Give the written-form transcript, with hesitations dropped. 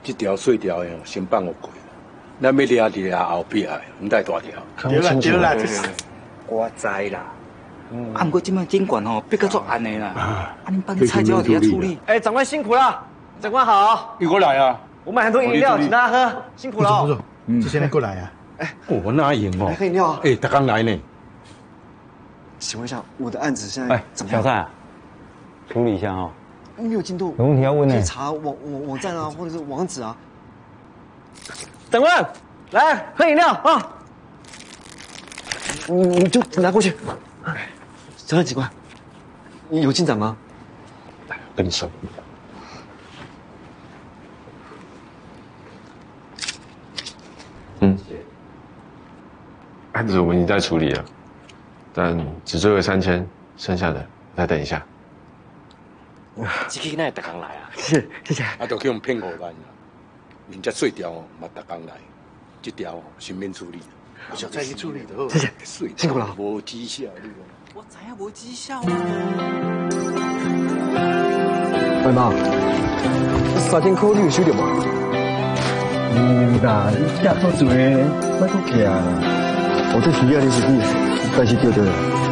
这条碎条的先放我过，咱要抓后壁的，唔带大条。 对啦， 我知啦。 啊，不过这摆监管吼，逼到作暗的啦。啊，恁班菜椒底下处理。 哎，长官辛苦了，长官好。 你过来啊！ 我买很多饮料，请大家喝，辛苦了。 不错，这些人过来啊。 哎，我哪赢哦？ 喝饮料啊。 哎，他刚来呢。 请问一下，我的案子现在怎么样？ 小蔡，处理一下哈。 没有进度。 有问题要问呢。 可以查网站啊，或者是网址啊。长官，来喝饮料啊！你就拿过去。小蔡警官，你有进展吗？ 跟你说。 案子我们已经在处理了，但只追回3000，剩下的再等一下。 这个那特工来啊？ 谢谢。 啊，都叫人骗5万啦，人家碎条哦，嘛特工来，这条哦先免处理。 小蔡去处理的。 谢谢，辛苦了。 无绩效，你讲。 我知影无绩效啊。 喂妈，3天考你有收到无？ 有啦，你寄错做诶，莫搁寄啊！ 我这需要你是你，但是对了。